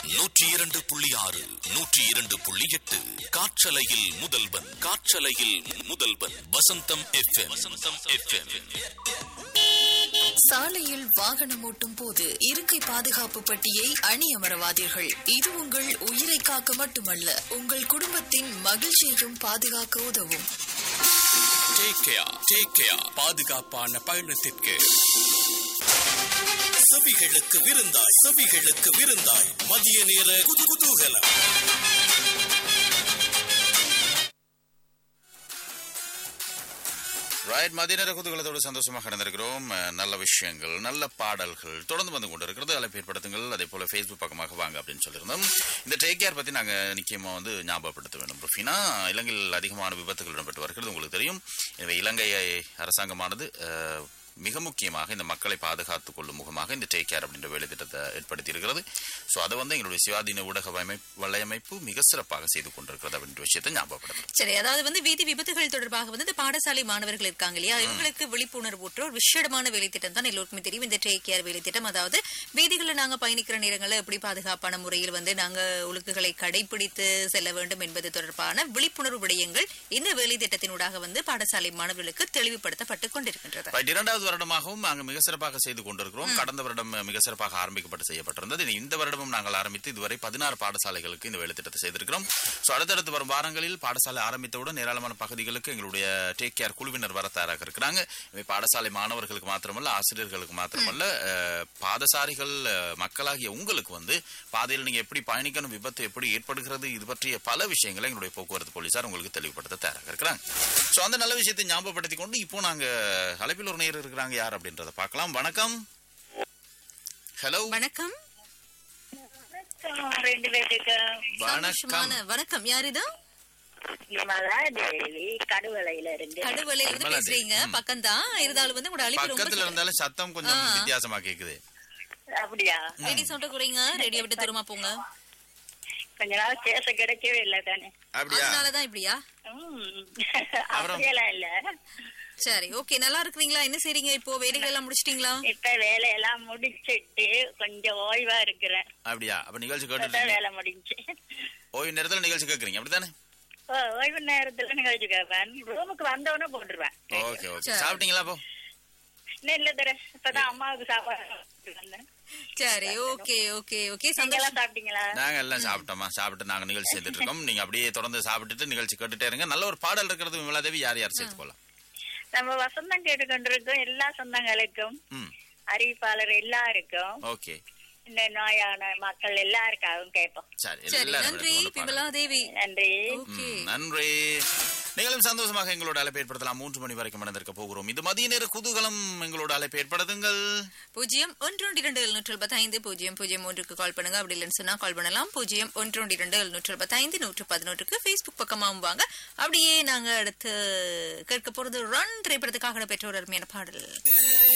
102.6 102.8 காற்றலையில் முதல்வன் வசந்தம் FM. சாலையில் வாகனம் ஓட்டும் போது இருக்கை பாதுகாப்பு பட்டியை அணியமரவாதீர்கள். இது உங்கள் உயிரை காக்க மட்டுமல்ல, உங்கள் குடும்பத்தின் மகிழ்ச்சியையும் பாதுகாக்க உதவும். Take care. பாதுகாப்பான பயணத்திற்கு செவிகளுக்கு விருந்தாய் மதிய நேர குதூகலம். மதிய நேர குதூகலத்தோடு சந்தோஷமாக கடந்திருக்கிறோம். நல்ல விஷயங்கள், நல்ல பாடல்கள் தொடர்ந்து வந்து கொண்டிருக்கிறது. அழைப்பு ஏற்படுத்துங்கள். அதே போல Facebook பக்கமாக வாங்க அப்படின்னு சொல்லியிருந்தோம். இந்த டேக் கேர் பத்தி நாங்க நிச்சயமா வந்து ஞாபகப்படுத்த வேண்டும். ருஃபினா, இலங்கையில் அதிகமான விபத்துகள் இடம்பெற்று வருகிறது உங்களுக்கு தெரியும். எனவே இலங்கை அரசாங்கமானது மிக முக்கியமாக இந்த மக்களை பாதுகாத்துக் கொள்ளும் முகமாக இந்த டேக் கேர் அப்படின்ற வேலை திட்டத்தை ஏற்படுத்தி இருக்கிறது. ஸோ அதை வந்து எங்களுடைய சுயாதீன ஊடக வலையமைப்பு மிக சிறப்பாக செய்து கொண்டிருக்கிறது அப்படின்ற விஷயத்தை ஞாபகப்படுத்தும். சரி, அதாவது வந்து வீதி விபத்துகள் தொடர்பாக வந்து இந்த பாடசாலை மாணவர்கள் இருக்காங்க இல்லையா, இவங்களுக்கு விழிப்புணர்வூற்ற ஒரு விஷயமான வேலை திட்டம் தான் எல்லோருக்குமே தெரியும் இந்த டேக் கேர் வேலை திட்டம். அதாவது வீதிகளில் நாங்க பயணிக்கிற நேரங்களில் எப்படி பாதுகாப்பான முறையில் வந்து நாங்க ஒழுங்குகளை கடைபிடித்து செல்ல வேண்டும் என்பது தொடர்பான விழிப்புணர்வு விடயங்கள் இந்த வேலை திட்டத்தினூடாக வந்து பாடசாலை மாணவர்களுக்கு தெளிவுபடுத்தப்பட்டுக் கொண்டிருக்கின்றது. இரண்டாவது வருடமாகவும் நாங்கள் மிக சிறப்பாக செய்து கொண்டிருக்கிறோம். கடந்த வருடம் மிக சிறப்பாக ஆரம்பிக்கப்பட்டு செய்யப்பட்டிருந்தது. இந்த வருடமும் நாங்கள் ஆரம்பித்து இதுவரை 16 பாடசாலைகளுக்கு இந்த வேலை திட்டத்தை செய்திருக்கிறோம். அடுத்தடுத்து வரும் வாரங்களில் பாடசாலை ஆரம்பித்தவுடன் ஏராளமான பகுதிகளுக்கு எங்களுடைய டேக் கேர் குழுவினர் வர தயாராக இருக்கிறாங்க. பாடசாலை மாணவர்களுக்கு மாத்திரமல்ல, ஆசிரியர்களுக்கு மாத்திரமல்ல, பாதசாரிகள் மக்களாகிய உங்களுக்கு வந்து பாதையில் நீங்க எப்படி பயணிக்கணும், விபத்து எப்படி ஏற்படுகிறது, இது பற்றிய பல விஷயங்களை எங்களுடைய போக்குவரத்து போலீசார் உங்களுக்கு தெளிவுபடுத்த தயாராக இருக்கிறாங்க. அந்த நல்ல விஷயத்தை ஞாபகப்படுத்திக் கொண்டு இப்போ நாங்க அழைப்பில் ஒரு நேர் இருக்கிறாங்க. யார் அப்படின்றத பார்க்கலாம். வணக்கம். ஹலோ. வணக்கம். வணக்கம். யார் இது? கடுவலையில இருந்து பேசுறீங்க. பக்கம் தான் இருந்தாலும் வந்து உங்களோட அழைப்பு பக்கத்துல இருந்தாலும் சத்தம் கொஞ்சம் வித்தியாசமா கேக்குது. அப்படியா? ரெடி சவுண்ட் குறைங்க. ரெடியா விட்டு தூரமா போங்க. கொஞ்ச நாள் கேச கிடைக்கவே இல்ல தானே. அதனாலதான் இப்படியா? அப்படியெல்லாம் இல்ல. சரி, ஓகே. நல்லா இருக்கிறீங்களா? என்ன செய்றீங்க இப்போ? வேலைகள் எல்லாம் முடிச்சிட்டீங்களா? இப்ப வேலையெல்லாம் முடிச்சிட்டு கொஞ்சம் ஓய்வா இருக்கிறேன். அப்படியா? அப்ப நிகழ்ச்சி கேட்டு வேலை முடிஞ்சு ஓய்வு நேரத்துல நிகழ்ச்சி கேக்குறீங்க அப்படித்தானே? ஓய்வு நேரத்துல நிகழ்ச்சி கேட்பேன். ரூமுக்கு வந்தவொடனே போட்டுருவேன். Okay okay. சாப்பிட்டீங்களா? அப்போ இல்ல தர இப்பதான் அம்மாவுக்கு சாப்பாடு. சரி, ஓகே ஓகே ஓகே. சந்தோஷம். சாப்பிட்டீங்களா? நாங்க எல்லாம் சாப்பிட்டோமா. சாப்பிட்டு நாங்க நிகழ்ச்சி செய்துட்டு இருக்கோம். நீங்க அப்படியே தொடர்ந்து சாப்பிட்டுட்டு நிகழ்ச்சி கேட்டுட்டே இருங்க. நல்ல ஒரு பாடல் இருக்கிறது. விமலாதேவி, யார் யார் சேர்த்துக்கொள்ளலாம்? நம்ம வசந்தம் கேட்டுக்கொண்டிருக்கோம் எல்லா சொந்தங்களுக்கும், அறிவிப்பாளர் எல்லாருக்கும், ஓகே, இந்த நோயான மக்கள் எல்லாருக்காகவும் கேட்போம். சரி, நன்றி விமலாதேவி. நன்றி. நீங்களும் சந்தோஷமாக எங்களோட அழைப்பு ஏற்படுத்தலாம். 3 மணி வரைக்கும் நடந்திருக்க போகிறோம். இது மதிய நேர குதூகலம். எங்களோட அழைப்பு ஏற்படுத்துங்கள். 0127250013 கால் பண்ணுங்க. அப்படி இல்லைன்னு சொன்னா கால் பண்ணலாம். 0127250011 Facebook பக்கமாவும் வாங்க. அப்படியே நாங்க அடுத்து கேட்க போறது ரன் திரைப்படத்துக்காக பெற்றோர் அருமையான பாடல்.